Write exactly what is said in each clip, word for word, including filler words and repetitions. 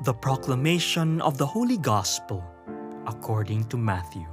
The proclamation of the Holy Gospel according to Matthew.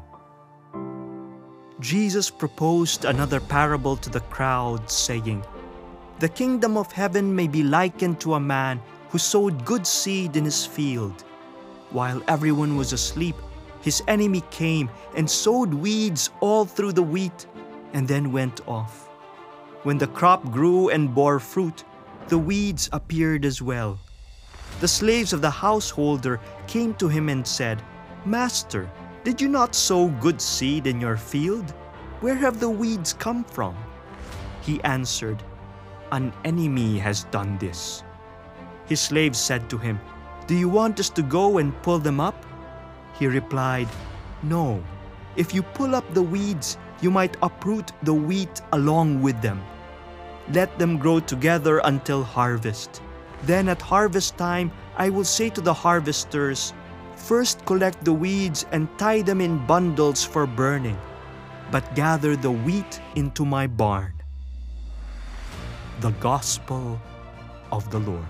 Jesus proposed another parable to the crowd, saying, "The kingdom of heaven may be likened to a man who sowed good seed in his field. While everyone was asleep, his enemy came and sowed weeds all through the wheat, and then went off. When the crop grew and bore fruit, the weeds appeared as well. The slaves of the householder came to him and said, 'Master, did you not sow good seed in your field? Where have the weeds come from?' He answered, 'An enemy has done this.' His slaves said to him, 'Do you want us to go and pull them up?' He replied, 'No. If you pull up the weeds, you might uproot the wheat along with them. Let them grow together until harvest. Then at harvest time, I will say to the harvesters, first collect the weeds and tie them in bundles for burning, but gather the wheat into my barn.'" The Gospel of the Lord.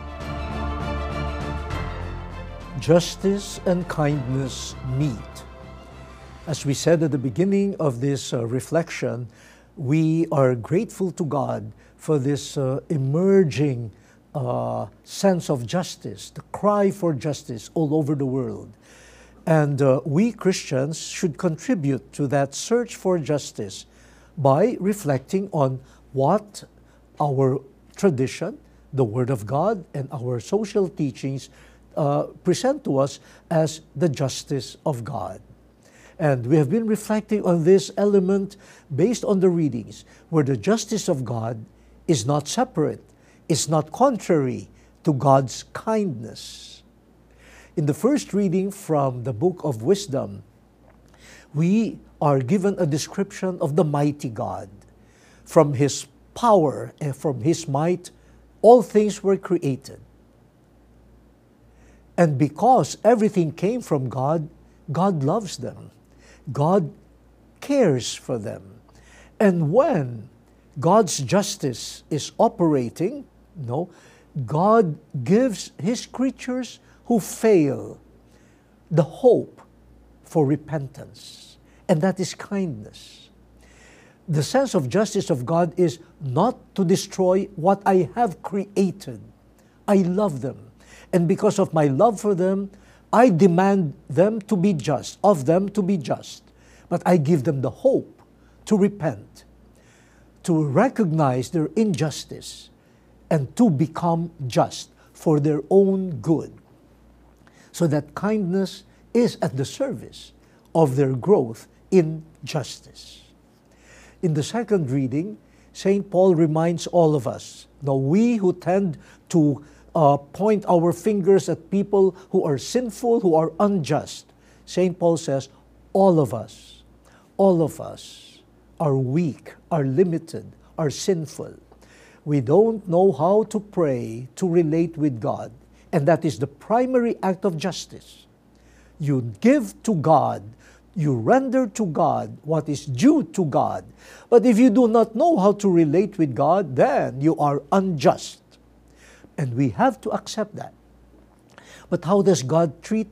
Justice and kindness meet. As we said at the beginning of this uh, reflection, we are grateful to God for this uh, emerging uh, sense of justice, the cry for justice all over the world. And uh, we Christians should contribute to that search for justice by reflecting on what our tradition, the Word of God, and our social teachings uh, present to us as the justice of God. And we have been reflecting on this element based on the readings, where the justice of God is not separate, is not contrary to God's kindness. In the first reading from the book of Wisdom, we are given a description of the mighty God. From His power and from His might, all things were created. And because everything came from God, God loves them. God cares for them. And when God's justice is operating, no, God gives His creatures who fail the hope for repentance. And that is kindness. The sense of justice of God is not to destroy what I have created. I love them. And because of my love for them, I demand them to be just, of them to be just. But I give them the hope to repent, to recognize their injustice, and to become just for their own good. So that kindness is at the service of their growth in justice. In the second reading, Saint Paul reminds all of us, now we who tend to uh, point our fingers at people who are sinful, who are unjust, Saint Paul says, all of us, all of us are weak, are limited, are sinful. We don't know how to pray, to relate with God. And that is the primary act of justice. You give to God, you render to God what is due to God. But if you do not know how to relate with God, then you are unjust. And we have to accept that. But how does God treat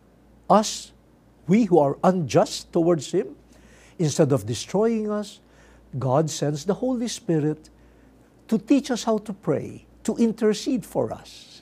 us, we who are unjust towards Him? Instead of destroying us, God sends the Holy Spirit to teach us how to pray, to intercede for us,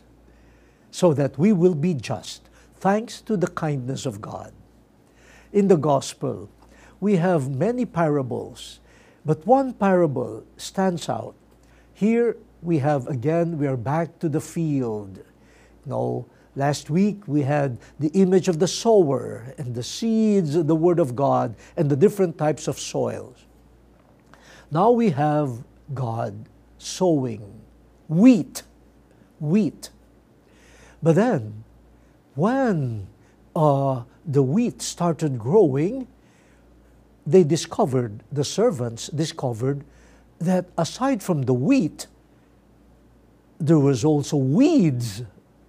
so that we will be just, thanks to the kindness of God. In the Gospel, we have many parables, but one parable stands out. Here we have, again, we are back to the field. You know, last week we had the image of the sower and the seeds, the Word of God, and the different types of soils. Now we have God sowing wheat, wheat. But then, when uh, the wheat started growing, they discovered, the servants discovered, that aside from the wheat, there was also weeds.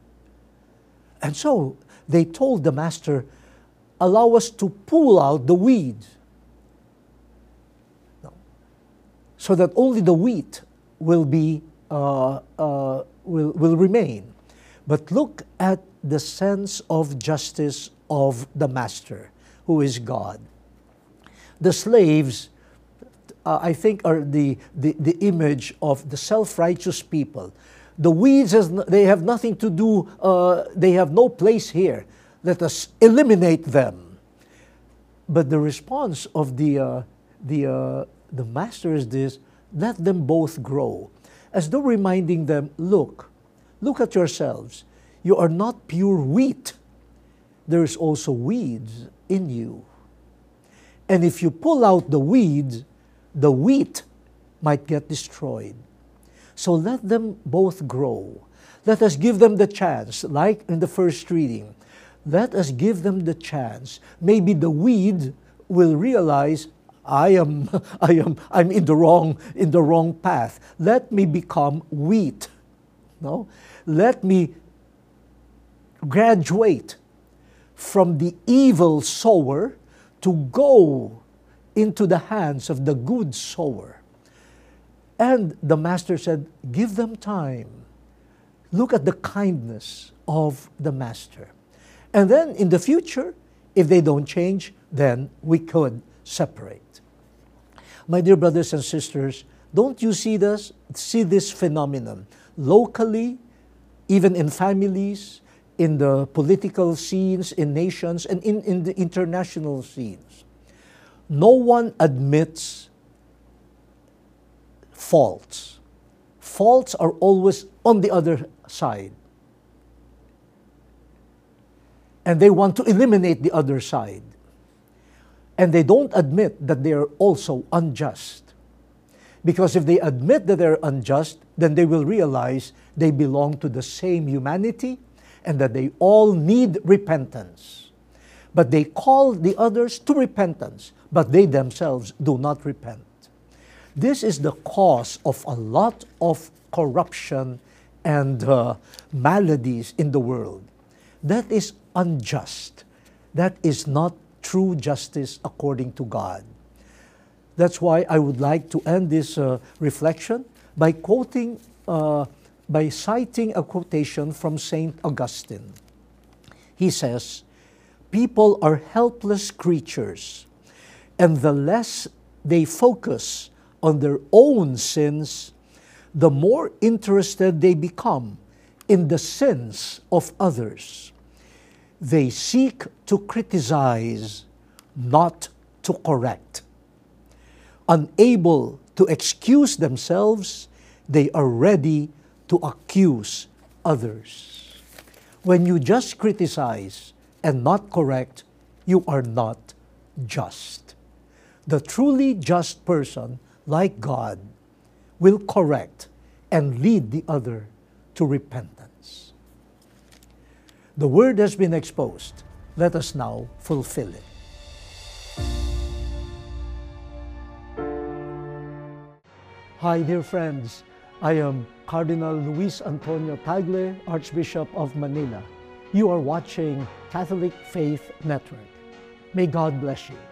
And so they told the master, allow us to pull out the weeds, no, so that only the wheat will be uh, uh, will will remain. But look at the sense of justice of the master, who is God. The slaves, uh, I think, are the, the, the image of the self-righteous people. The weeds, has, they have nothing to do, uh, they have no place here. Let us eliminate them. But the response of the, uh, the, uh, the master is this: let them both grow. As though reminding them, look, look at yourselves. You are not pure wheat. There is also weeds in you. And if you pull out the weeds, the wheat might get destroyed. So let them both grow. Let us give them the chance, like in the first reading. Let us give them the chance. Maybe the weed will realize, I am, I am, I'm in the wrong, in the wrong path. Let me become wheat. No, let me graduate from the evil sower to go into the hands of the good sower. And the master said, give them time. Look at the kindness of the master. And then in the future, if they don't change, then we could separate. My dear brothers and sisters, don't you see this, see this phenomenon locally, even in families, in the political scenes, in nations, and in, in the international scenes? No one admits faults. Faults are always on the other side. And they want to eliminate the other side. And they don't admit that they are also unjust. Because if they admit that they're unjust, then they will realize they belong to the same humanity and that they all need repentance. But they call the others to repentance, but they themselves do not repent. This is the cause of a lot of corruption and uh, maladies in the world. That is unjust. That is not true justice according to God. That's why I would like to end this uh, reflection by quoting, uh, by citing a quotation from Saint Augustine. He says, people are helpless creatures, and the less they focus on their own sins, the more interested they become in the sins of others. They seek to criticize, not to correct. Unable to excuse themselves, they are ready to accuse others. When you just criticize and not correct, you are not just. The truly just person, like God, will correct and lead the other to repentance. The word has been exposed. Let us now fulfill it. Hi, dear friends. I am Cardinal Luis Antonio Tagle, Archbishop of Manila. You are watching Catholic Faith Network. May God bless you.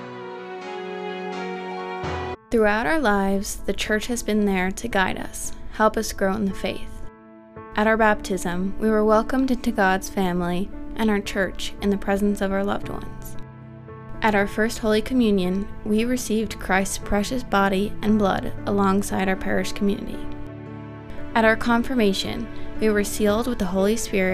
Throughout our lives, the Church has been there to guide us, help us grow in the faith. At our baptism, we were welcomed into God's family and our Church in the presence of our loved ones. At our first Holy Communion, we received Christ's precious body and blood alongside our parish community. At our confirmation, we were sealed with the Holy Spirit